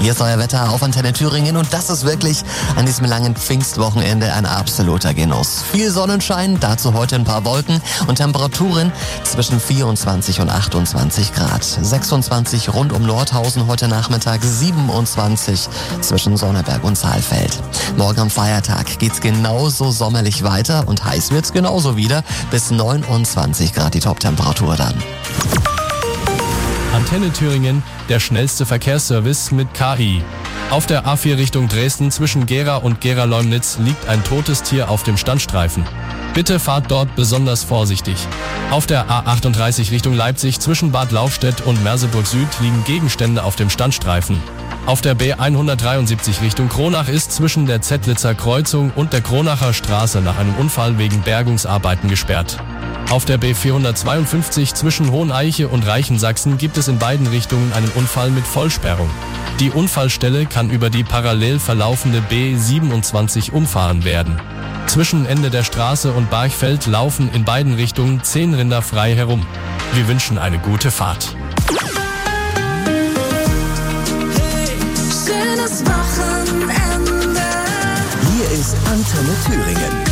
Hier ist euer Wetter auf Antenne Thüringen und das ist wirklich an diesem langen Pfingstwochenende ein absoluter Genuss. Viel Sonnenschein, dazu heute ein paar Wolken und Temperaturen zwischen 24 und 28 Grad. 26 rund um Nordhausen heute Nachmittag, 27 zwischen Sonneberg und Saalfeld. Morgen am Feiertag geht's genauso sommerlich weiter und heiß wird's genauso wieder. Bis 29 Grad die Top-Temperatur dann. Antenne Thüringen, der schnellste Verkehrsservice mit KI. Auf der A4 Richtung Dresden zwischen Gera und Gera-Leumnitz liegt ein totes Tier auf dem Standstreifen. Bitte fahrt dort besonders vorsichtig. Auf der A38 Richtung Leipzig zwischen Bad Lauchstädt und Merseburg Süd liegen Gegenstände auf dem Standstreifen. Auf der B173 Richtung Kronach ist zwischen der Zettlitzer Kreuzung und der Kronacher Straße nach einem Unfall wegen Bergungsarbeiten gesperrt. Auf der B452 zwischen Hoheneiche und Reichensachsen gibt es in beiden Richtungen einen Unfall mit Vollsperrung. Die Unfallstelle kann über die parallel verlaufende B27 umfahren werden. Zwischen Ende der Straße und Barchfeld laufen in beiden Richtungen 10 Rinder frei herum. Wir wünschen eine gute Fahrt. Schönes Wochenende. Hier ist Antenne Thüringen.